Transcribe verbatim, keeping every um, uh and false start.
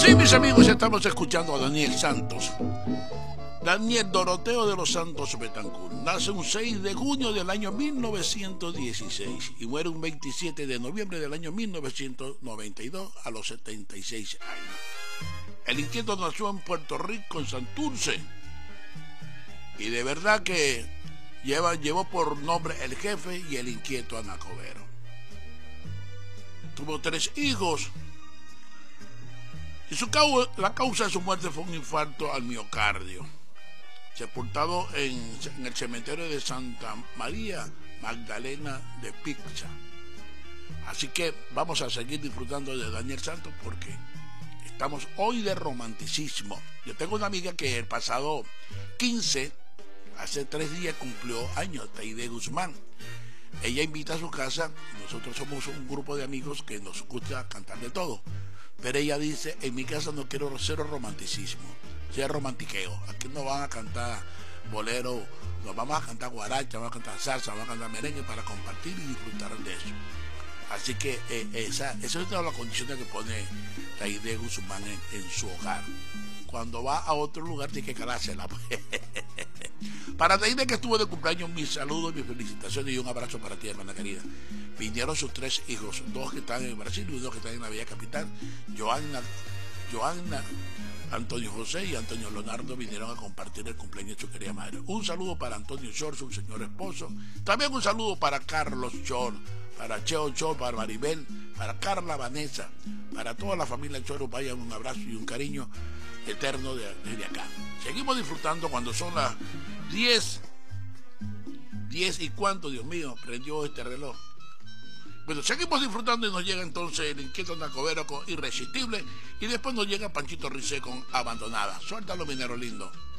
Sí, mis amigos, estamos escuchando a Daniel Santos. Daniel Doroteo de los Santos Betancourt nace un seis de junio del año mil novecientos dieciséis y muere un veintisiete de noviembre del año mil novecientos noventa y dos a los setenta y seis años. El inquieto nació en Puerto Rico, en Santurce, y de verdad que lleva, llevó por nombre El Jefe y El Inquieto Anacobero. Tuvo tres hijos y su causa, la causa de su muerte fue un infarto al miocardio, sepultado en, en el cementerio de Santa María Magdalena de Pizza. Así que vamos a seguir disfrutando de Daniel Santos porque estamos hoy de romanticismo. Yo tengo una amiga que el pasado quince, hace tres días, cumplió años, Teide Guzmán. Ella invita a su casa, nosotros somos un grupo de amigos que nos gusta cantar de todo, pero ella dice, en mi casa no quiero cero romanticismo, sea romantiqueo, aquí no van a cantar bolero, nos vamos a cantar guaracha, vamos a cantar salsa, vamos a cantar merengue para compartir y disfrutar de eso. Así que eh, esa, esa es una de las condiciones que pone Teide Guzmán en, en su hogar. Cuando va a otro lugar tiene que calársela. Para Teide, que estuvo de cumpleaños, mis saludos, mis felicitaciones y un abrazo para ti, hermana querida. Vinieron sus tres hijos, dos que están en Brasil y dos que están en la Villa Capital. Joanna, Joanna, Antonio José y Antonio Leonardo vinieron a compartir el cumpleaños de su querida madre. Un saludo para Antonio Shor, su señor esposo. También un saludo para Carlos Shor, para Cheo Shor, para Maribel, para Carla Vanessa, para toda la familia Shor. Vaya un abrazo y un cariño eterno de, desde acá. Seguimos disfrutando cuando son las diez, diez y cuánto, Dios mío, prendió este reloj. Bueno, seguimos disfrutando y nos llega entonces El Inquieto Anacobero con Irresistible y después nos llega Panchito Ricé con Abandonada. Suéltalo, minero lindo.